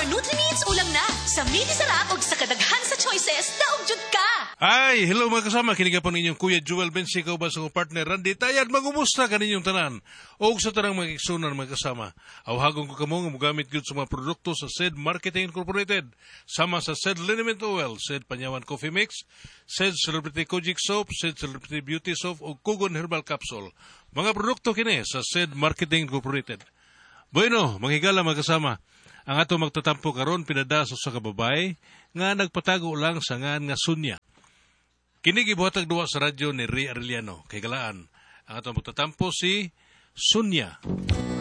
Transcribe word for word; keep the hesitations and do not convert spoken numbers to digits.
Nutri-Meats ulam na. Sa mini sarap ug sa kadaghan sa choices, daog-jud ka. Ay, hello mga kasama. Kiniga po ninyong Kuya Joel Bensi, ikaw ba sa kong partner Randy Tayad, magumusta ka ninyong tanan. O sa tanang mga iksunan mga kasama. Awhagong ko kamo nga mugamit gyud sa mga produkto sa S E D Marketing Incorporated. Sama sa S E D Liniment Oil, S E D Panyawan Coffee Mix, S E D Celebrity Kojic Soap, S E D Celebrity Beauty Soap o Kugon Herbal Capsule. Mga produkto kini sa S E D Marketing Incorporated. Bueno, manghigala mga kasama. Ang ato magtatampo karon pinadaso sa kababay nga nagpatago lang sa ngan nga Sunya. Kini gibuhatag duwa sa radyo ni Ray Arellano. Kay galaan, ang ato magtatampo si Sunya.